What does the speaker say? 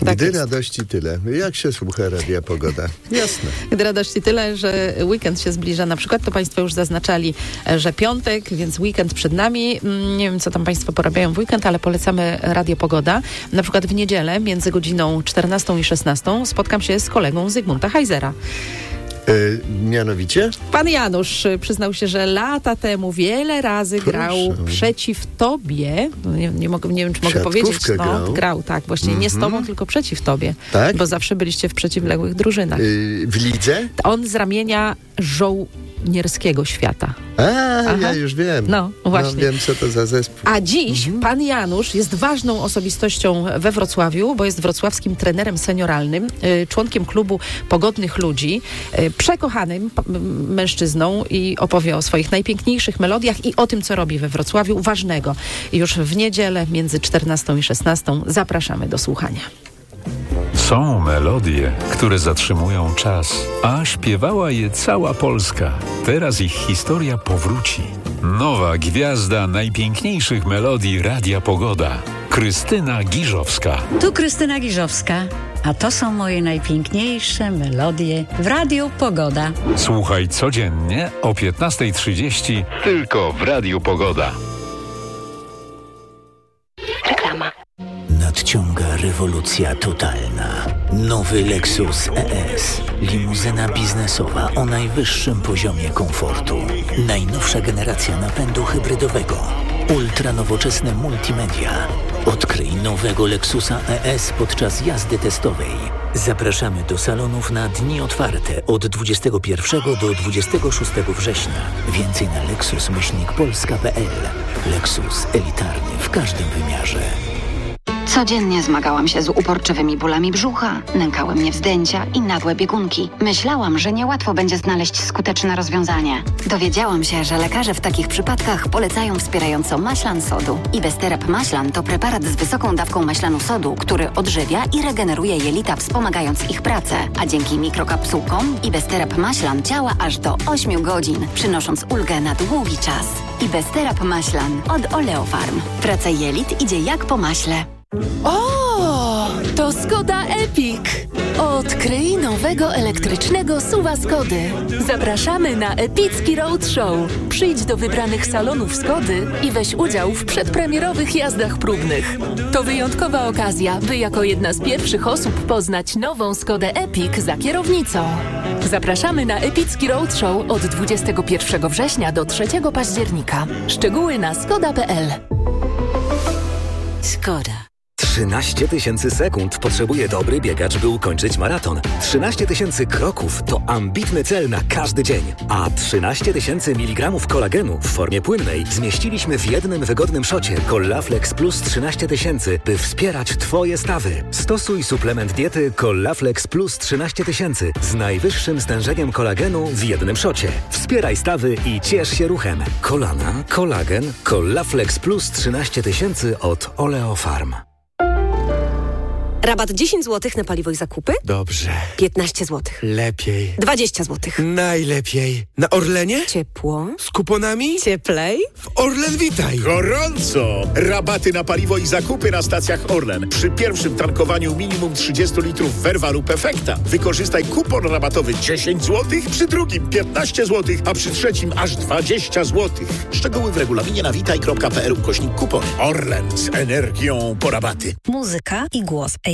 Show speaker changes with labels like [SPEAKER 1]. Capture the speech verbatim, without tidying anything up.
[SPEAKER 1] Tak
[SPEAKER 2] Gdy
[SPEAKER 1] jest.
[SPEAKER 2] radości tyle. Jak się słucha Radia Pogoda? Jasne.
[SPEAKER 1] Gdy radości tyle, że weekend się zbliża na przykład, to Państwo już zaznaczali, że piątek, więc weekend przed nami. Nie wiem, co tam Państwo porabiają w weekend, ale polecamy Radio Pogoda. Na przykład w niedzielę między godziną czternastą i szesnastą spotkam się z kolegą Zygmunta Heisera.
[SPEAKER 2] Yy, mianowicie?
[SPEAKER 1] Pan Janusz przyznał się, że lata temu wiele razy
[SPEAKER 2] Proszę.
[SPEAKER 1] grał przeciw tobie. No nie, nie, mogę, nie wiem, czy mogę
[SPEAKER 2] Siatkówkę
[SPEAKER 1] powiedzieć. No,
[SPEAKER 2] grał.
[SPEAKER 1] grał, tak. Właśnie nie z tobą, tylko przeciw tobie.
[SPEAKER 2] Tak?
[SPEAKER 1] Bo zawsze byliście w przeciwległych drużynach.
[SPEAKER 2] Yy, w lidze?
[SPEAKER 1] On z ramienia żołnierskiego świata.
[SPEAKER 2] A,
[SPEAKER 1] Aha.
[SPEAKER 2] ja już wiem.
[SPEAKER 1] No, właśnie.
[SPEAKER 2] No, wiem, co to za zespół.
[SPEAKER 1] A dziś pan Janusz jest ważną osobistością we Wrocławiu, bo jest wrocławskim trenerem senioralnym, y, członkiem klubu Pogodnych Ludzi, y, przekochanym p- m- mężczyzną i opowie o swoich najpiękniejszych melodiach i o tym, co robi we Wrocławiu ważnego. I już w niedzielę między czternastą i szesnastą zapraszamy do słuchania.
[SPEAKER 3] Są melodie, które zatrzymują czas, a śpiewała je cała Polska. Teraz ich historia powróci. Nowa gwiazda najpiękniejszych melodii Radia Pogoda. Krystyna Giżowska.
[SPEAKER 4] Tu Krystyna Giżowska, a to są moje najpiękniejsze melodie w Radiu Pogoda.
[SPEAKER 3] Słuchaj codziennie o piętnasta trzydzieści tylko w Radiu Pogoda.
[SPEAKER 5] Reklama.
[SPEAKER 6] Nadciąga rewolucja totalna. Nowy Lexus E S. Limuzyna biznesowa o najwyższym poziomie komfortu. Najnowsza generacja napędu hybrydowego. Ultra nowoczesne multimedia. Odkryj nowego Lexusa E S podczas jazdy testowej. Zapraszamy do salonów na dni otwarte od dwudziestego pierwszego do dwudziestego szóstego września. Więcej na lexus myślnik polska kropka p l. Lexus elitarny w każdym wymiarze.
[SPEAKER 5] Codziennie zmagałam się z uporczywymi bólami brzucha, nękały mnie wzdęcia i nagłe biegunki. Myślałam, że niełatwo będzie znaleźć skuteczne rozwiązanie. Dowiedziałam się, że lekarze w takich przypadkach polecają wspierającą maślan sodu. Ibesterap maślan to preparat z wysoką dawką maślanu sodu, który odżywia i regeneruje jelita, wspomagając ich pracę. A dzięki mikrokapsułkom Ibesterap maślan działa aż do ośmiu godzin, przynosząc ulgę na długi czas. Ibesterap maślan od Oleofarm. Praca jelit idzie jak po maśle.
[SPEAKER 7] O, to Skoda Epic. Odkryj nowego elektrycznego SUV-a Skody. Zapraszamy na epicki roadshow. Przyjdź do wybranych salonów Skody i weź udział w przedpremierowych jazdach próbnych. To wyjątkowa okazja, by jako jedna z pierwszych osób poznać nową Skodę Epic za kierownicą. Zapraszamy na epicki roadshow od dwudziestego pierwszego września do trzeciego października. Szczegóły na skoda kropka p l.
[SPEAKER 4] Skoda.
[SPEAKER 8] trzynaście tysięcy sekund potrzebuje dobry biegacz, by ukończyć maraton. trzynaście tysięcy kroków to ambitny cel na każdy dzień. A trzynaście tysięcy miligramów kolagenu w formie płynnej zmieściliśmy w jednym wygodnym szocie Collaflex Plus trzynaście tysięcy, by wspierać Twoje stawy. Stosuj suplement diety Collaflex Plus trzynaście tysięcy z najwyższym stężeniem kolagenu w jednym szocie. Wspieraj stawy i ciesz się ruchem. Kolana, kolagen, Collaflex Plus trzynaście tysięcy od Oleofarm.
[SPEAKER 9] Rabat dziesięć złotych na paliwo i zakupy?
[SPEAKER 10] Dobrze.
[SPEAKER 9] piętnaście złotych.
[SPEAKER 10] Lepiej.
[SPEAKER 9] dwadzieścia złotych.
[SPEAKER 10] Najlepiej. Na Orlenie?
[SPEAKER 9] Ciepło.
[SPEAKER 10] Z kuponami?
[SPEAKER 9] Cieplej.
[SPEAKER 10] W Orlen Witaj.
[SPEAKER 11] Gorąco! Rabaty na paliwo i zakupy na stacjach Orlen. Przy pierwszym tankowaniu minimum trzydzieści litrów Verva lub Efekta. Wykorzystaj kupon rabatowy dziesięć złotych, przy drugim piętnaście złotych, a przy trzecim aż dwadzieścia złotych. Szczegóły w regulaminie na witaj kropka p l ukośnik kupon. Orlen z energią po rabaty.
[SPEAKER 12] Muzyka i głos A